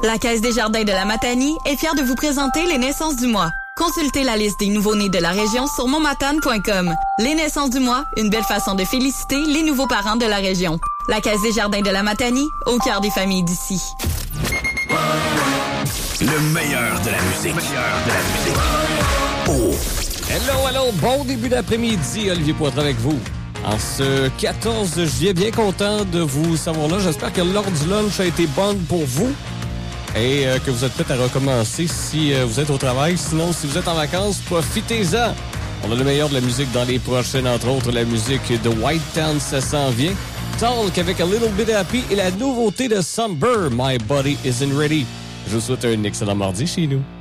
La Caisse des Jardins de la Matanie est fière de vous présenter les naissances du mois. Consultez la liste des nouveau-nés de la région sur montmatane.com. Les naissances du mois, une belle façon de féliciter les nouveaux parents de la région. La Caisse des Jardins de la Matanie, au cœur des familles d'ici. Le meilleur de la musique. Oh. Hello, bon début d'après-midi, Olivier Poitras avec vous. En ce 14 juillet, bien content de vous savoir là. J'espère que l'heure du lunch a été bonne pour vous et que vous êtes prêts à recommencer si vous êtes au travail. Sinon, si vous êtes en vacances, profitez-en. On a le meilleur de la musique dans les prochaines, entre autres la musique de White Town, ça s'en vient. Talk avec A Little Bit Happy et la nouveauté de Summer, My Body Isn't Ready. Je vous souhaite un excellent mardi chez nous.